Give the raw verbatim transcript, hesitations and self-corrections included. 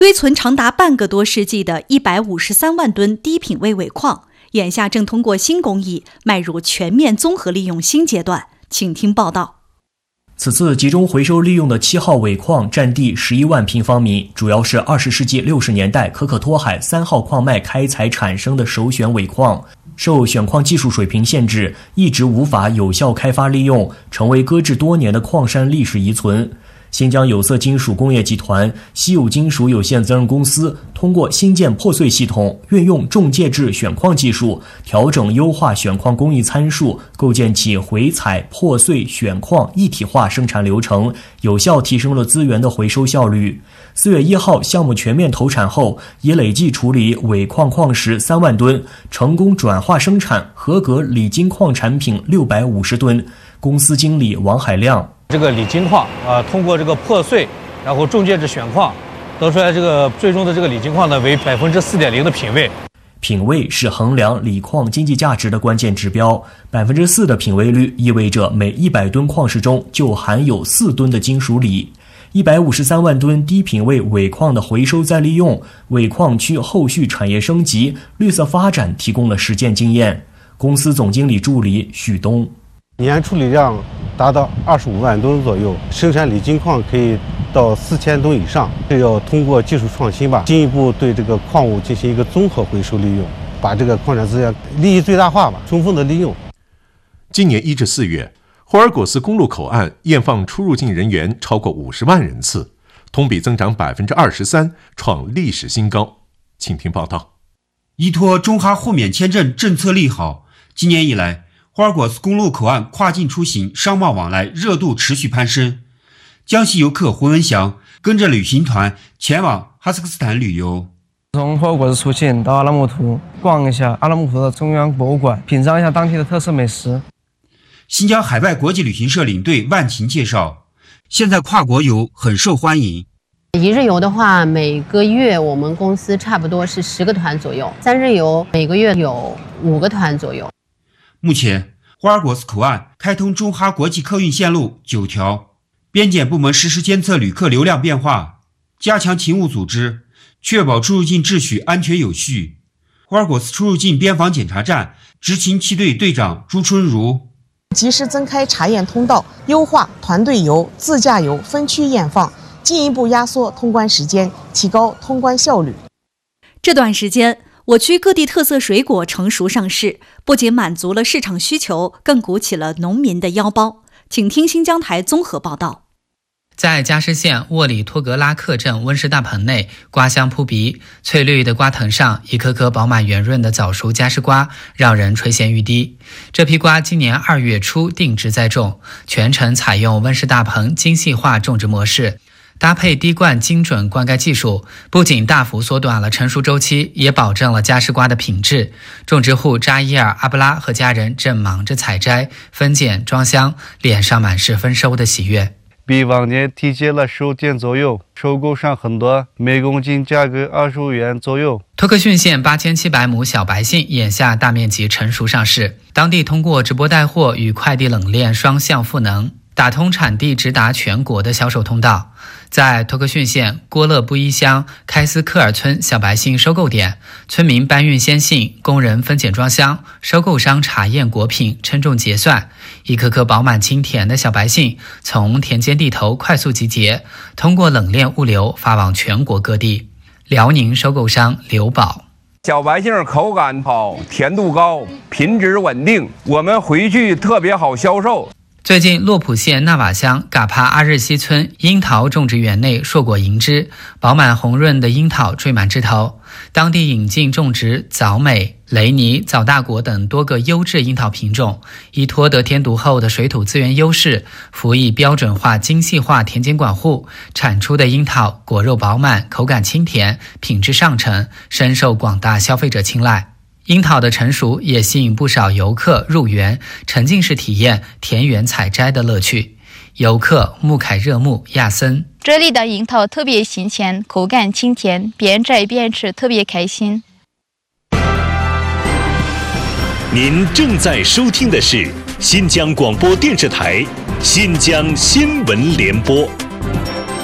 堆存长达半个多世纪的一百五十三万吨低品位尾矿，眼下正通过新工艺迈入全面综合利用新阶段。请听报道。 此次集中回收利用的七号尾矿占地十一万平方米，主要是二十世纪六十年代可可托海三号矿脉开采产生的首选尾矿，受选矿技术水平限制，一直无法有效开发利用，成为搁置多年的矿山历史遗存。新疆有色金属工业集团稀有金属有限责任公司通过新建破碎系统，运用重介质选矿技术，调整优化选矿工艺参数，构建起回采、破碎、选矿一体化生产流程，有效提升了资源的回收效率。四月一号项目全面投产后，已累计处理尾矿矿石三万吨，成功转化生产合格锂金矿产品六百五十吨。公司经理王海亮， 这个锂金矿啊，通过这个破碎，然后重介质选矿，得出来这个最终的这个锂金矿呢为百分之四点零的品位。 品位是衡量锂矿经济价值的关键指标，百分之四的品位率意味着每一百吨矿石中就含有四吨的金属锂。一百五十三万吨低品位尾矿的回收再利用，为矿区后续产业升级、绿色发展提供了实践经验。公司总经理助理许东。 年处理量达到二十五万吨左右，生产锂金矿可以到四千吨以上。这要通过技术创新吧，进一步对这个矿物进行一个综合回收利用，把这个矿产资源利益最大化吧，充分的利用。 今年一至四月，霍尔果斯公路口岸验放出入境人员超过五十万人次，同比增长百分之二十三，创历史新高。请听报道。 依托中哈互免签证政策利好，今年以来，霍尔果斯公路口岸跨境出行商贸往来热度持续攀升。江西游客胡文祥跟着旅行团前往哈萨克斯坦旅游， 从霍尔果斯出境到阿拉木图，逛一下阿拉木图的中央博物馆，品尝一下当地的特色美食。 新疆海外国际旅行社领队万琴介绍，现在跨国游很受欢迎。 一日游的话，每个月我们公司差不多是十个团左右；三日游每个月有五个团左右。 目前，霍尔果斯口岸开通中哈国际客运线路九条，边检部门实时监测旅客流量变化，加强勤务组织，确保出入境秩序安全有序。霍尔果斯出入境边防检查站执勤七队队长朱春如， 及时增开查验通道，优化团队游、自驾游分区验放，进一步压缩通关时间，提高通关效率。 这段时间，我区各地特色水果成熟上市，不仅满足了市场需求，更鼓起了农民的腰包。请听新疆台综合报道。 在加施县沃里托格拉克镇温室大棚内，瓜香扑鼻，翠绿的瓜藤上一颗颗饱满圆润的早熟加施瓜，让人垂涎欲滴。这批瓜今年二月初定植栽种，全程采用温室大棚精细化种植模式，搭配滴灌精准灌溉技术，不仅大幅缩短了成熟周期，也保证了加施瓜的品质。种植户扎伊尔·阿布拉和家人正忙着采摘、分拣、装箱，脸上满是丰收的喜悦。 比往年提前了十天左右，收购上很多，每公斤价格二十五元左右。 托克逊县八千七百亩小白杏眼下大面积成熟上市，当地通过直播带货与快递冷链双向赋能，打通产地直达全国的销售通道。在托克逊县郭勒布依乡开斯科尔村小白杏收购点，村民搬运鲜杏，工人分拣装箱，收购商查验果品，称重结算，一颗颗饱满清甜的小白杏从田间地头快速集结，通过冷链物流发往全国各地。辽宁收购商刘宝， 小白杏口感好，甜度高，品质稳定，我们回去特别好销售。 最近，洛普县纳瓦乡嘎帕阿日西村樱桃种植园内硕果盈枝，饱满红润的樱桃缀满枝头。当地引进种植枣美、雷尼、枣大果等多个优质樱桃品种，依托得天独厚的水土资源优势，辅以标准化、精细化田间管护，产出的樱桃果肉饱满，口感清甜，品质上乘，深受广大消费者青睐。樱桃的成熟也吸引不少游客入园，沉浸式体验田园采摘的乐趣。游客穆凯热木亚森， 这里的樱桃特别新鲜，口感清甜，边摘边吃特别开心。 您正在收听的是新疆广播电视台新疆新闻联播。